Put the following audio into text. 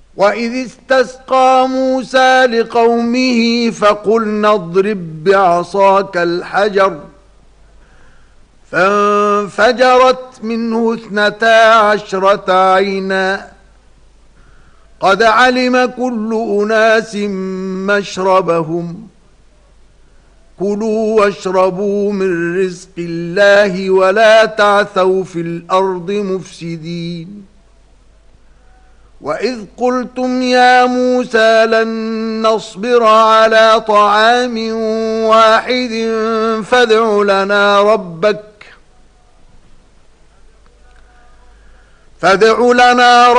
وإذ استسقى موسى لقومه فقلنا اضرب بعصاك الحجر فانفجرت منه 12 عينا قد علم كل أناس مشربهم كلوا واشربوا من رزق الله ولا تعثوا في الأرض مفسدين وإذ قلتم يا موسى لن نصبر على طعام واحد فادع لنا